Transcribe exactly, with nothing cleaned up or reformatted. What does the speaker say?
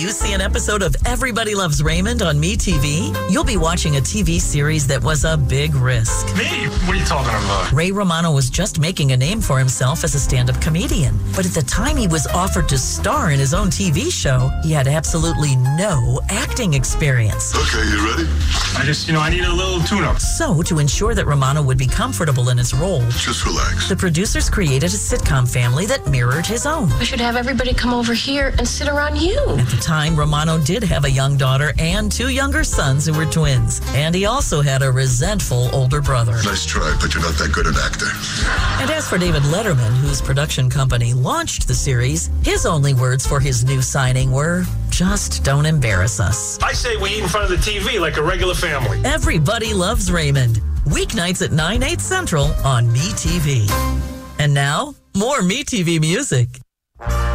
you see an episode of Everybody Loves Raymond on MeTV, you'll be watching a T V series that was a big risk. Me? What are you talking about? Ray Romano was just making a name for himself as a stand-up comedian. But at the time he was offered to star in his own T V show, he had absolutely no acting experience. Okay, you ready? I just, you know, I need a little tune-up. So, to ensure that Romano would be comfortable in his role, Just relax. the producers created a sitcom family that mirrored his own. I should have everybody come over here and sit around you. At the time, Romano did have a young daughter and two younger sons who were twins. And he also had a resentful older brother. Nice try, but you're not that good an actor. And as for David Letterman, whose production company launched the series, his only words for his new signing were, just don't embarrass us. I say we eat in front of the T V like a regular family. Everybody Loves Raymond. Weeknights at nine, eight Central on MeTV. And now, more MeTV music.